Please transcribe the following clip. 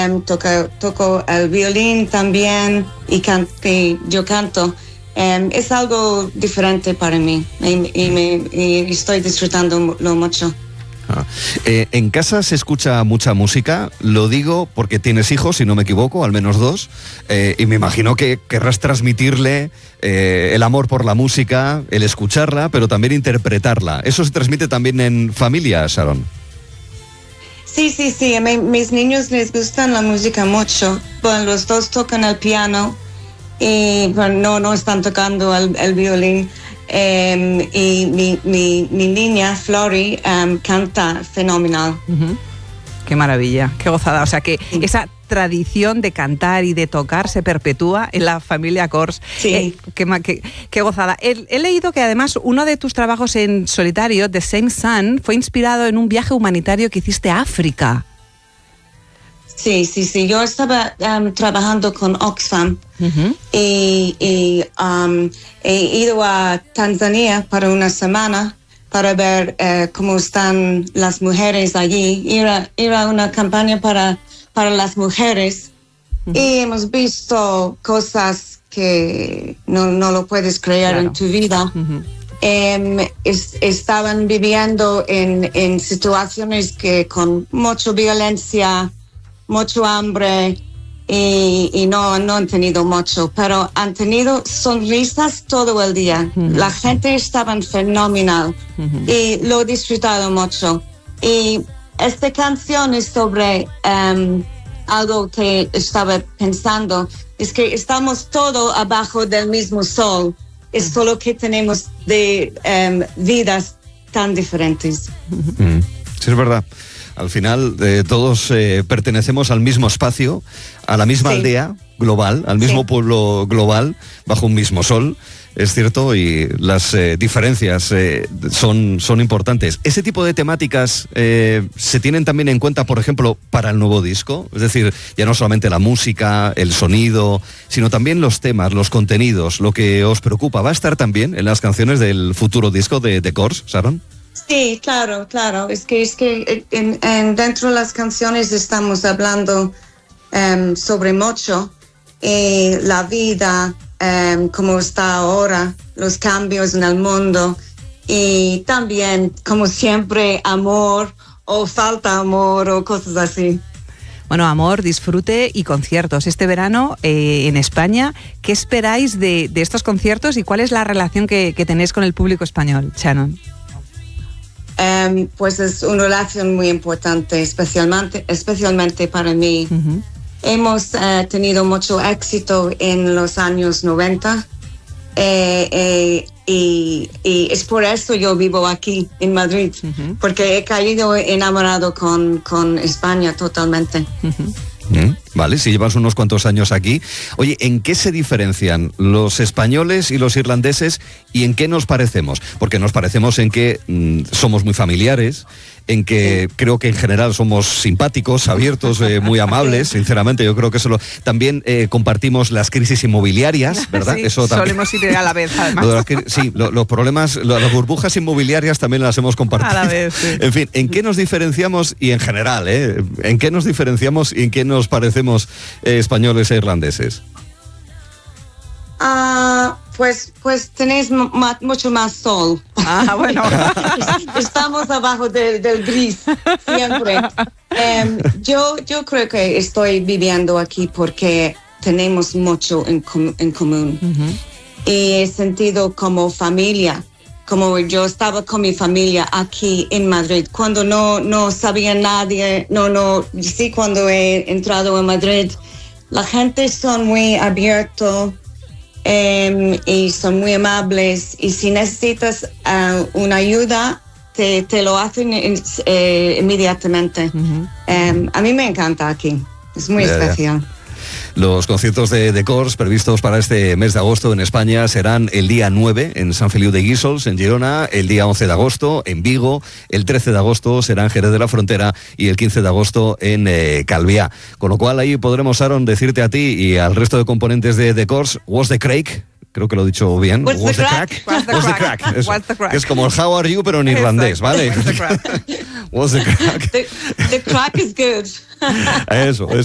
toco el violín también y yo canto. Es algo diferente para mí y estoy disfrutándolo mucho. ¿En casa se escucha mucha música? Lo digo porque tienes hijos, si no me equivoco, al menos 2, y me imagino que querrás transmitirle el amor por la música, el escucharla, pero también interpretarla. ¿Eso se transmite también en familia, Sharon? Sí. Mis niños les gustan la música mucho. Bueno, los 2 tocan el piano y bueno, no están tocando el violín. Y mi niña, Flori, canta fenomenal. Uh-huh. Qué maravilla, qué gozada. O sea que esa tradición de cantar y de tocar se perpetúa en la familia Kors. Sí. Qué gozada. He leído que además uno de tus trabajos en solitario, The Same Sun, fue inspirado en un viaje humanitario que hiciste a África. Sí. Yo estaba trabajando con Oxfam y he ido a Tanzania para una semana para ver cómo están las mujeres allí. Ir a una campaña para las mujeres y hemos visto cosas que no lo puedes creer en tu vida. Estaban viviendo en situaciones que con mucha violencia, mucho hambre y no han tenido mucho, pero han tenido sonrisas todo el día. La gente estaba fenomenal y lo he disfrutado mucho. Y esta canción es sobre algo que estaba pensando, es que estamos todos abajo del mismo sol, es solo que tenemos de vidas tan diferentes. Sí, es verdad. Al final todos pertenecemos al mismo espacio, a la misma aldea global, al mismo pueblo global, bajo un mismo sol, es cierto, y las diferencias son importantes. ¿Ese tipo de temáticas se tienen también en cuenta, por ejemplo, para el nuevo disco? Es decir, ya no solamente la música, el sonido, sino también los temas, los contenidos, lo que os preocupa. ¿Va a estar también en las canciones del futuro disco de The Kors, Sharon? Sí, claro. Es que dentro de las canciones estamos hablando sobre mucho, la vida, cómo está ahora, los cambios en el mundo y también, como siempre, amor o falta amor o cosas así. Bueno, amor, disfrute y conciertos. Este verano en España, ¿qué esperáis de estos conciertos y cuál es la relación que tenéis con el público español, Shannon? Pues es una relación muy importante, especialmente para mí. Hemos tenido mucho éxito en los años 90 y es por eso yo vivo aquí en Madrid, porque he caído enamorado con España totalmente. Vale, si llevas unos cuantos años aquí. Oye, ¿en qué se diferencian los españoles y los irlandeses y en qué nos parecemos? Porque nos parecemos en que somos muy familiares, en que creo que en general somos simpáticos, abiertos, muy amables, sinceramente, yo creo que eso también compartimos las crisis inmobiliarias, ¿verdad? Sí, eso también. solemos ir a la vez, además. Sí, los problemas, las burbujas inmobiliarias también las hemos compartido. A la vez, sí. En fin, ¿en qué nos diferenciamos y en general, en qué nos diferenciamos y en qué nos parecemos españoles e irlandeses? Pues tenéis mucho más sol. Bueno. Estamos abajo del gris, siempre. Yo creo que estoy viviendo aquí porque tenemos mucho en común. Y he sentido como familia, como yo estaba con mi familia aquí en Madrid, cuando no sabía nadie, sí, cuando he entrado a Madrid, la gente son muy abiertos. Y son muy amables y si necesitas una ayuda te lo hacen inmediatamente. A mí me encanta aquí, es muy especial. Los conciertos de The Kors previstos para este mes de agosto en España serán el día 9 en Sant Feliu de Guíxols, en Girona, el día 11 de agosto en Vigo, el 13 de agosto será en Jerez de la Frontera y el 15 de agosto en Calviá. Con lo cual ahí podremos, Aaron, decirte a ti y al resto de componentes de The Kors, what's the crack? Creo que lo he dicho bien. What's the crack? What's the crack? Eso. What's the crack? Es como el how are you, pero en irlandés, ¿vale? What's the crack? What's the crack? The crack is good. Eso.